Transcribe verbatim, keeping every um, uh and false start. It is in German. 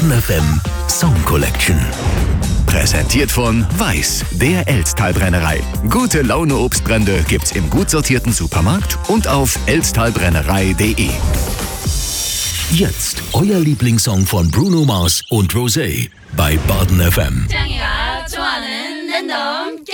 Baden F M Song Collection. Präsentiert von Weiß, der Elsttalbrennerei. Gute Laune Obstbrände gibt's im gut sortierten Supermarkt und auf elsttalbrennerei punkt de. Jetzt euer Lieblingssong von Bruno Mars und Rosé bei Baden F M.